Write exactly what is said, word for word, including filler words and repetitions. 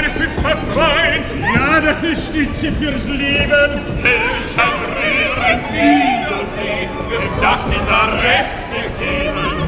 eine Stütze, Freund. Ja, eine Stütze fürs Leben. Welch ein Wiedersehen wird das in der Reste geben.